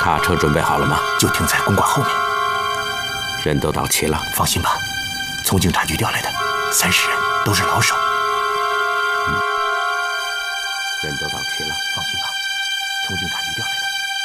卡车准备好了吗？ 就停在公馆后面。 人都到齐了。 放心吧，从警察局调来的30人，都是老手。 人都到齐了。 放心吧，从警察局调来的。